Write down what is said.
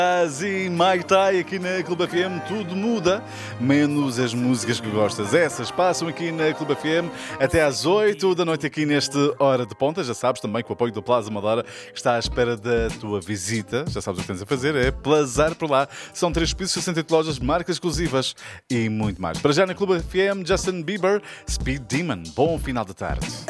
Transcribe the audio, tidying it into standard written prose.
E Mai Tai aqui na Clube FM, tudo muda, menos as músicas que gostas. Essas passam aqui na Clube FM até às 8 da noite aqui neste Hora de Ponta. Já sabes também que o apoio do Plaza Amadora está à espera da tua visita. Já sabes o que tens a fazer, é plazar por lá. São 3 pisos, 68 lojas, marcas exclusivas e muito mais. Para já na Clube FM, Justin Bieber, Speed Demon. Bom final de tarde.